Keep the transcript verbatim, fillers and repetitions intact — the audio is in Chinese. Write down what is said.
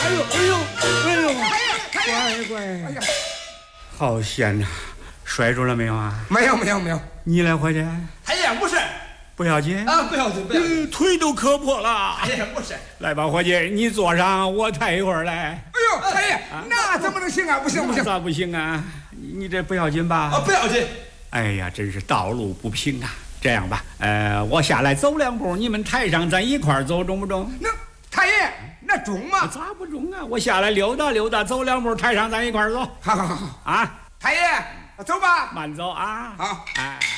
哎呦哎呦哎呦！ 乖乖， 哎呀， 好险呐！摔着了没有啊？ 没有没有没有。 你来伙计？ 太爷不是不要紧啊，不要紧不要紧。 嗯腿都磕破了。 太爷不是。 来吧，伙计，你坐上，我抬一会儿来。 哎呦，太爷，那怎么能行啊？不行不行， 咋不行啊？你你这不要紧吧？ 啊，不要紧。 哎呀，真是道路不平啊！这样吧，呃，我下来走两步，你们抬上，咱一块儿走，中不中？ 那太爷，那中吗？ 咋不中啊？我下来溜达溜达，走两步，抬上，咱一块儿走。 好好好好啊！ 太爷，走吧。 慢走啊！ 好。 哎。